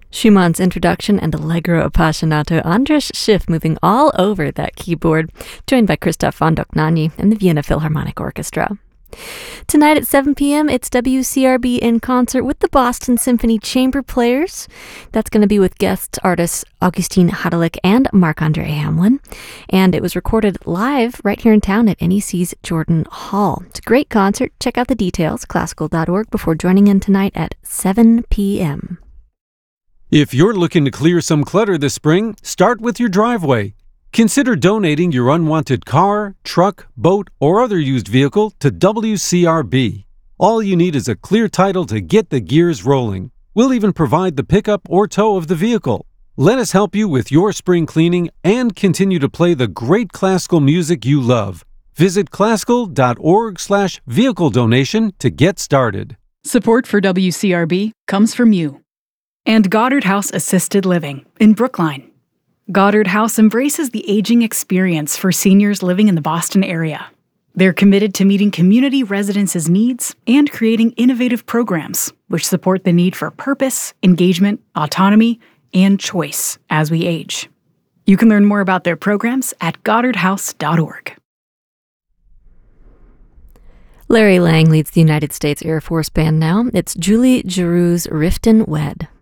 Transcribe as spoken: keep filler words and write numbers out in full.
Schumann's introduction and Allegro Appassionato, Andras Schiff moving all over that keyboard, joined by Christoph von Dohnanyi and the Vienna Philharmonic Orchestra. Tonight at seven p.m., it's W C R B in concert with the Boston Symphony Chamber Players. That's going to be with guest artists Augustine Hadelich and Marc-Andre Hamelin. And it was recorded live right here in town at N E C's Jordan Hall. It's a great concert. Check out the details, classical dot org, before joining in tonight at seven p.m. If you're looking to clear some clutter this spring, start with your driveway. Consider donating your unwanted car, truck, boat, or other used vehicle to W C R B. All you need is a clear title to get the gears rolling. We'll even provide the pickup or tow of the vehicle. Let us help you with your spring cleaning and continue to play the great classical music you love. Visit classical dot org slash vehicle donation to get started. Support for W C R B comes from you and Goddard House Assisted Living in Brookline. Goddard House embraces the aging experience for seniors living in the Boston area. They're committed to meeting community residents' needs and creating innovative programs which support the need for purpose, engagement, autonomy, and choice as we age. You can learn more about their programs at goddard house dot org. Larry Lang leads the United States Air Force Band now. It's Julie Giroux's Riften Wed.